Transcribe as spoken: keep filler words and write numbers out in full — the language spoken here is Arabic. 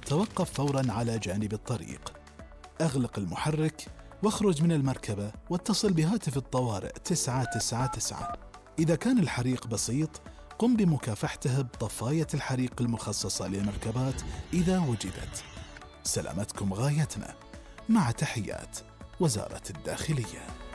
توقف فوراً على جانب الطريق. أغلق المحرك واخرج من المركبة واتصل بهاتف الطوارئ تسعة تسعة تسعة. إذا كان الحريق بسيط قم بمكافحته بطفاية الحريق المخصصة للمركبات إذا وجدت. سلامتكم غايتنا. مع تحيات وزارة الداخلية.